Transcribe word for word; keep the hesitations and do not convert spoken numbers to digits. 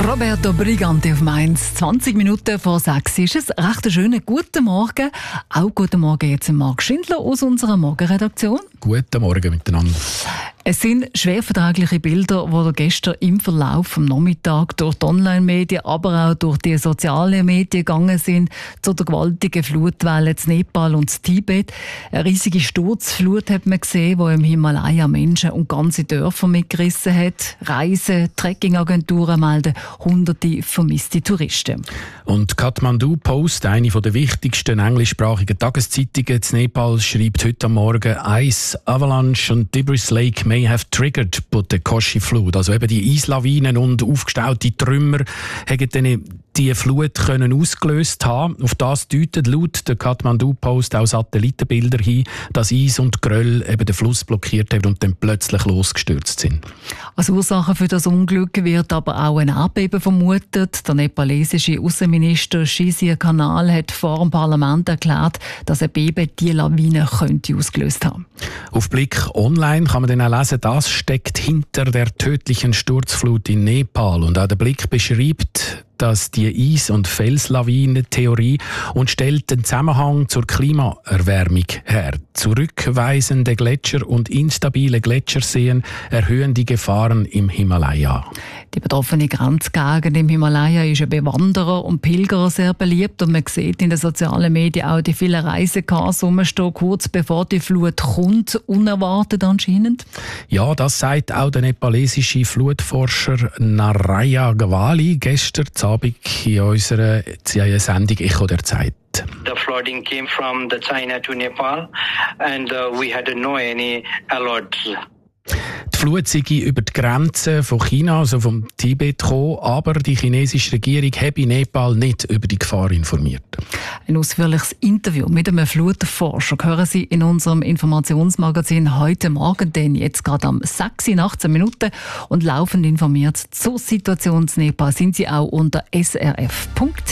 Roberto Brigante auf Mainz. zwanzig Minuten vor sechs ist es. Recht schönen guten Morgen. Auch guten Morgen jetzt Marc Schindler aus unserer Morgenredaktion. Guten Morgen miteinander. Es sind schwer vertragliche Bilder, die gestern im Verlauf am Nachmittag durch die Online-Medien, aber auch durch die sozialen Medien gegangen sind, zu der gewaltigen Flutwelle in Nepal und in Tibet. Eine riesige Sturzflut hat man gesehen, die im Himalaya Menschen und ganze Dörfer mitgerissen hat. Reisen, Trekkingagenturen melden hunderte vermisste Touristen. Und Kathmandu Post, eine der wichtigsten englischsprachigen Tageszeitungen in Nepal, schreibt heute am Morgen: Ice, Avalanche und Debris Lake may have triggered but the Koshi Flood. Also eben die Eislawinen und aufgestaute Trümmer haben dann die Flut können ausgelöst haben. Auf das deutet laut der Kathmandu Post auch Satellitenbilder hin, dass Eis und Geröll eben den Fluss blockiert haben und dann plötzlich losgestürzt sind. Als Ursache für das Unglück wird aber auch ein Erdbeben vermutet. Der nepalesische Außenminister Shishir Kanal hat vor dem Parlament erklärt, dass ein Beben die Lawine könnte ausgelöst haben. Auf Blick online kann man dann auch lesen, das steckt hinter der tödlichen Sturzflut in Nepal. Und auch der Blick beschreibt, dass die Eis- und Felslawinen-Theorie und stellt den Zusammenhang zur Klimaerwärmung her. Zurückweisende Gletscher und instabile Gletscherseen erhöhen die Gefahren im Himalaya. Die betroffene Grenzgegend im Himalaya ist ja bei Wanderer und Pilgerer sehr beliebt und man sieht in den sozialen Medien auch die vielen Reisecars rumstehen, kurz bevor die Flut kommt, unerwartet anscheinend. Ja, das sagt auch der nepalesische Flutforscher Naraya Gawali gestern Abend in unserer Sendung «Echo der Zeit». The flooding came from the China to Nepal and uh, we had no any alerts. Die Flut sei über die Grenze von China, also vom Tibet, gekommen, aber die chinesische Regierung habe Nepal nicht über die Gefahr informiert. Ein ausführliches Interview mit einem Flutforscher hören Sie in unserem Informationsmagazin heute Morgen, denn jetzt gerade am sechs Uhr achtzehn Minuten und laufend informiert zur Situation in Nepal sind Sie auch unter s r f punkt